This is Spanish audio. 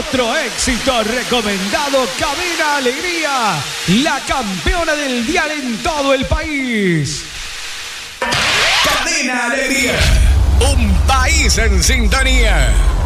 Otro éxito recomendado, Cadena Alegría, la campeona del dial en todo el país. Cadena Alegría, un país en sintonía.